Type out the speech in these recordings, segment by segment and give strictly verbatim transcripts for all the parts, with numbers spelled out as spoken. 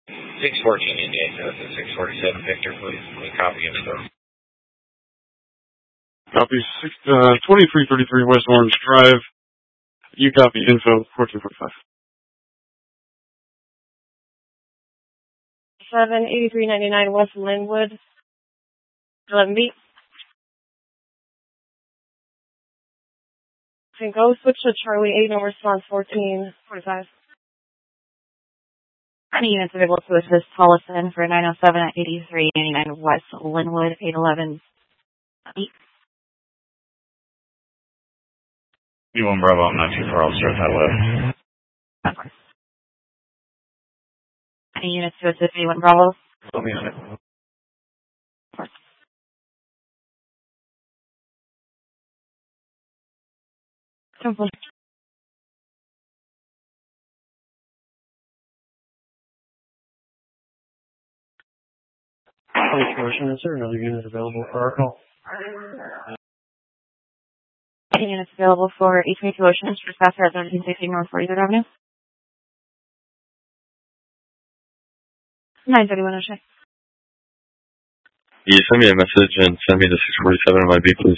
six fourteen Indian, that's a six forty-seven Victor, please. We copy info. Copy six, uh, twenty-three thirty-three West Orange Drive. You copy info fourteen forty-five. seven eighty-three ninety-nine West Linwood. eleven B. Can go switch to Charlie eight, no response, fourteen forty-five. Any units available to assist Tollison for nine oh seven at eighty-three ninety-nine West Linwood, eight eleven B. U one Bravo, I'm not too far, I'll start that way. Of course. Any units to assist U one Bravo? Let me on it. Of course. Simple. Question, is there another unit available for our call? Any units available for H V A C Oceans for staff at thirteen sixty North forty-third Avenue? nine thirty-one O'Shea. You send me a message and send me the six forty-seven on my B, please.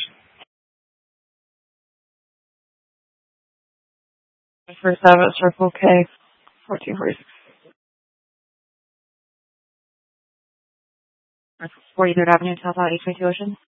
First Avenue, Circle K, fourteen forty-six. forty-third Avenue, South Out, H V A C Oceans.